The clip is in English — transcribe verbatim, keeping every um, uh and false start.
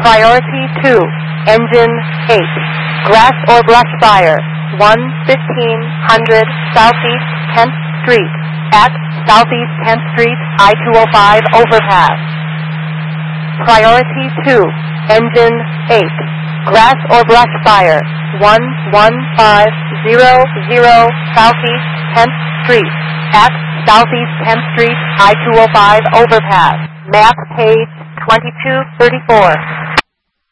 Priority two, engine eight, grass or brush fire, one fifteen hundred Southeast tenth Street, at Southeast tenth Street, I two oh five overpass. Priority two, engine eight, grass or brush fire, one one five zero zero Southeast tenth Street, at Southeast tenth Street, I two oh five overpass. Map page twenty-two thirty-four.